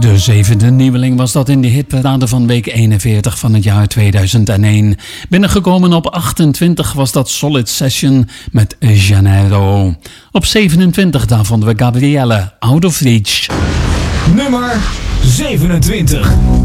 De zevende nieuweling was dat in de hitparade van week 41 van het jaar 2001. Binnengekomen op 28 was dat Solid Session met Janeiro. Op 27 daar vonden we Gabrielle, Out of Reach. Nummer 27.